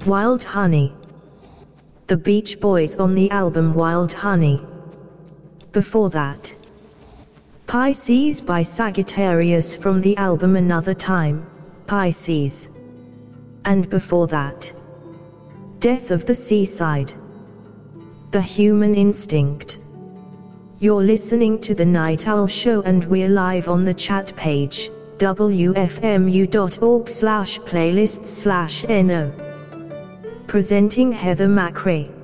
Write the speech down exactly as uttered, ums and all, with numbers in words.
Wild Honey. The Beach Boys on the album Wild Honey. Before that, Pisces by Sagittarius from the album Another Time, Pisces. And before that, Death of the Seaside. The Human Instinct. You're listening to The Night Owl Show and we're live on the chat page, w f m u dot org slash playlists slash no. Presenting Heather McRae.